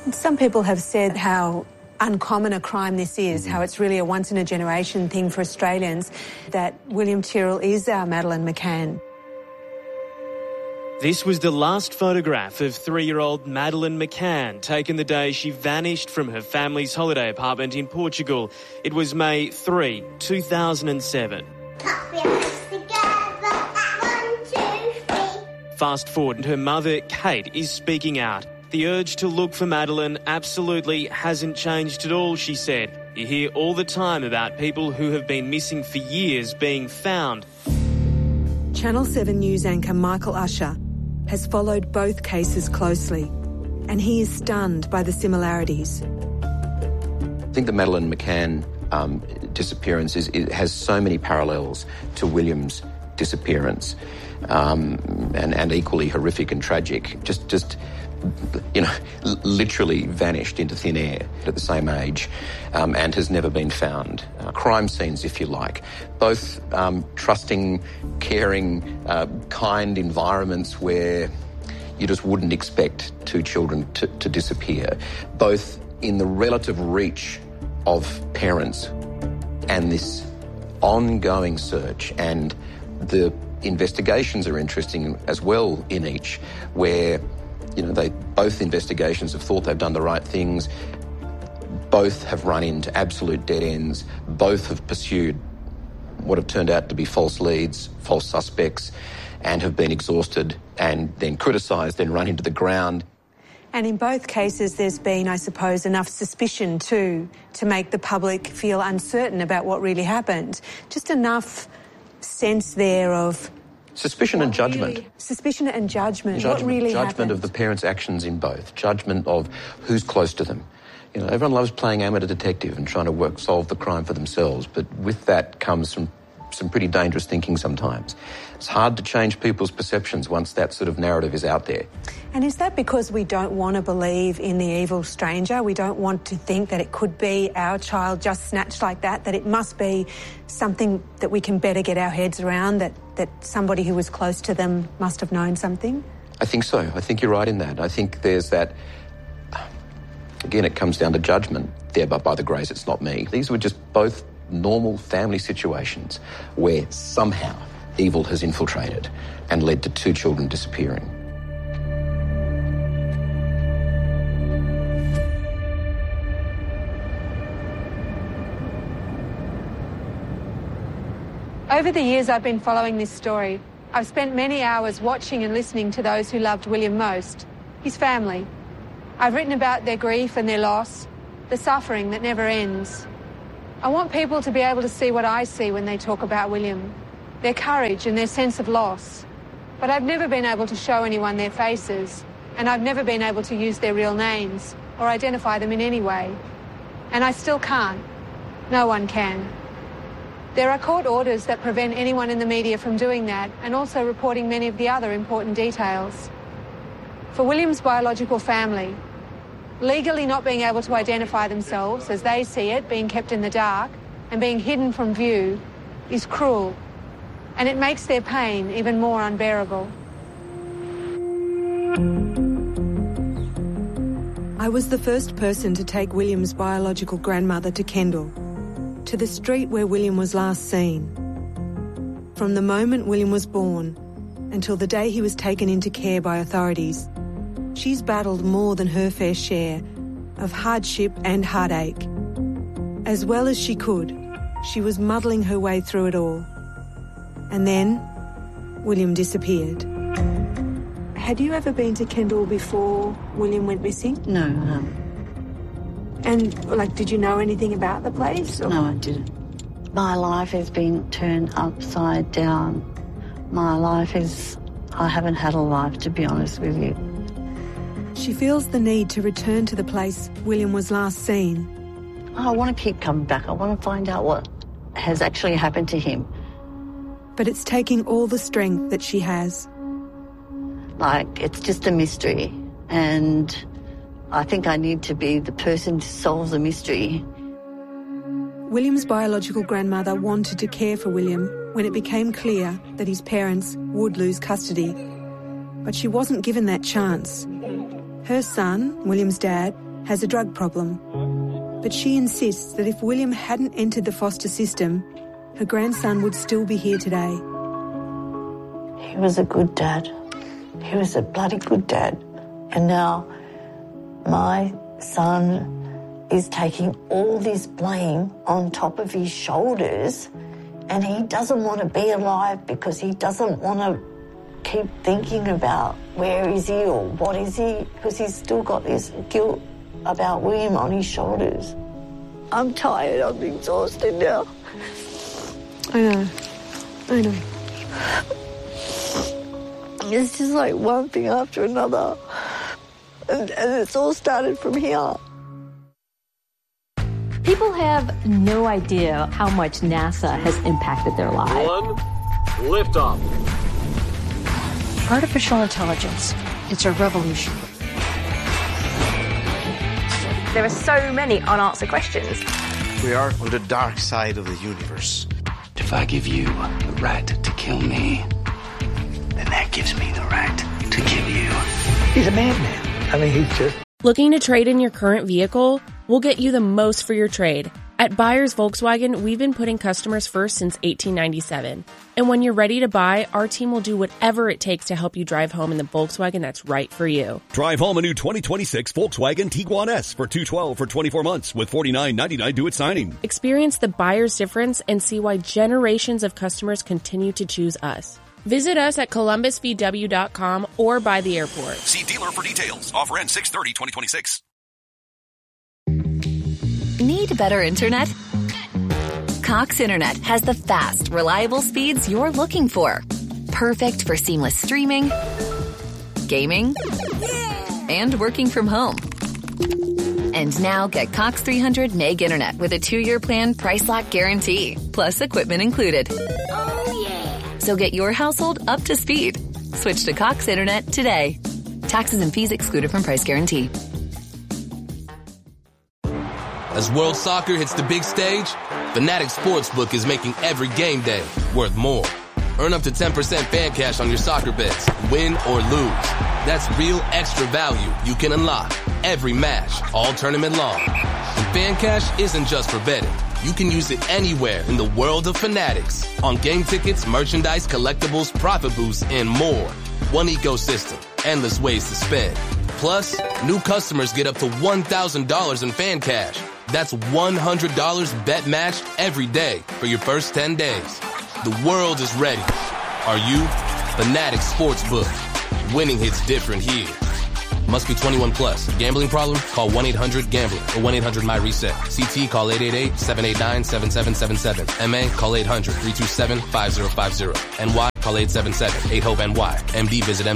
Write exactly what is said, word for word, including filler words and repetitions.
Some people have said how uncommon a crime this is, how it's really a once-in-a-generation thing for Australians, that William Tyrrell is our Madeleine McCann. This was the last photograph of three-year-old Madeleine McCann, taken the day she vanished from her family's holiday apartment in Portugal. It was May third, two thousand seven. Fast forward, and her mother, Kate, is speaking out. The urge to look for Madeleine absolutely hasn't changed at all, she said. You hear all the time about people who have been missing for years being found. Channel seven News anchor Michael Usher has followed both cases closely, and he is stunned by the similarities. I think the Madeleine McCann um, disappearance is, it has so many parallels to William's disappearance, um, and, and equally horrific and tragic. Just, just you know, literally vanished into thin air at the same age, um, and has never been found. Uh, crime scenes, if you like. Both um, trusting, caring, uh, kind environments where you just wouldn't expect two children to, to disappear. Both in the relative reach of parents and this ongoing search, and the investigations are interesting as well in each, where You know, they both investigations have thought they've done the right things. Both have run into absolute dead ends. Both have pursued what have turned out to be false leads, false suspects, and have been exhausted and then criticised, then run into the ground. And in both cases, there's been, I suppose, enough suspicion too to make the public feel uncertain about what really happened. Just enough sense there of Suspicion and judgment. Really, suspicion and judgment. Judgment, what really judgment happened? of the parents' actions in both. Judgment of who's close to them. You know, everyone loves playing amateur detective and trying to work solve the crime for themselves, but with that comes some some pretty dangerous thinking sometimes. It's hard to change people's perceptions once that sort of narrative is out there. And is that because we don't want to believe in the evil stranger? We don't want to think that it could be our child just snatched like that, that it must be something that we can better get our heads around, that, that somebody who was close to them must have known something? I think so. I think you're right in that. I think there's that... Again, it comes down to judgment. There, but by the grace, it's not me. These were just both normal family situations where somehow evil has infiltrated and led to two children disappearing. Over the years I've been following this story, I've spent many hours watching and listening to those who loved William most, his family. I've written about their grief and their loss, the suffering that never ends. I want people to be able to see what I see when they talk about William, their courage and their sense of loss. But I've never been able to show anyone their faces, and I've never been able to use their real names or identify them in any way. And I still can't. No one can. There are court orders that prevent anyone in the media from doing that, and also reporting many of the other important details. For William's biological family, legally not being able to identify themselves as they see it, being kept in the dark and being hidden from view, is cruel, and it makes their pain even more unbearable. I was the first person to take William's biological grandmother to Kendall, to the street where William was last seen. From the moment William was born until the day he was taken into care by authorities, she's battled more than her fair share of hardship and heartache. As well as she could, she was muddling her way through it all. And then, William disappeared. Had you ever been to Kendall before William went missing? No, no. And, like, did you know anything about the place? Or? No, I didn't. My life has been turned upside down. My life is... I haven't had a life, to be honest with you. She feels the need to return to the place William was last seen. I want to keep coming back. I want to find out what has actually happened to him. But it's taking all the strength that she has. Like, it's just a mystery. And I think I need to be the person to solve the mystery. William's biological grandmother wanted to care for William when it became clear that his parents would lose custody. But she wasn't given that chance. Her son, William's dad, has a drug problem. But she insists that if William hadn't entered the foster system, her grandson would still be here today. He was a good dad. He was a bloody good dad. And now my son is taking all this blame on top of his shoulders, and he doesn't want to be alive because he doesn't want to keep thinking about where is he or what is he, because he's still got this guilt about William on his shoulders. I'm tired, I'm exhausted now. I know, I know. It's just like one thing after another. And, and it's all started from here. People have no idea how much NASA has impacted their lives. One, liftoff. Artificial intelligence, it's a revolution. There are so many unanswered questions. We are on the dark side of the universe. If I give you the right to kill me, then that gives me the right to kill you. He's a madman. I mean, he's just... Looking to trade in your current vehicle? We'll get you the most for your trade. At Buyers Volkswagen, we've been putting customers first since eighteen ninety-seven. And when you're ready to buy, our team will do whatever it takes to help you drive home in the Volkswagen that's right for you. Drive home a new twenty twenty-six Volkswagen Tiguan S for two hundred twelve dollars for twenty-four months with forty-nine ninety-nine due at signing. Experience the buyer's difference and see why generations of customers continue to choose us. Visit us at columbus v w dot com or by the airport. See dealer for details. Offer ends six thirty twenty twenty-six. Need better internet? Cox Internet has the fast, reliable speeds you're looking for. Perfect for seamless streaming, gaming, and working from home. And now get Cox three hundred meg internet with a two-year plan price lock guarantee, plus equipment included. Oh, yeah. So get your household up to speed. Switch to Cox Internet today. Taxes and fees excluded from price guarantee. As World Soccer hits the big stage, Fanatics Sportsbook is making every game day worth more. Earn up to ten percent fan cash on your soccer bets, win or lose. That's real extra value you can unlock every match, all tournament long. And fan cash isn't just for betting. You can use it anywhere in the world of Fanatics. On game tickets, merchandise, collectibles, profit boosts, and more. One ecosystem, endless ways to spend. Plus, new customers get up to one thousand dollars in fan cash. That's one hundred dollars bet match every day for your first ten days. The world is ready. Are you? Fanatics Sportsbook. Winning hits different here. Must be twenty-one plus. Gambling problem? Call one eight hundred gambler or one eight hundred my reset. C T call eight eight eight seven eight nine seven seven seven seven. M A call eight hundred three two seven five zero five zero. N Y call eight seven seven eight hope N Y. M D visit M.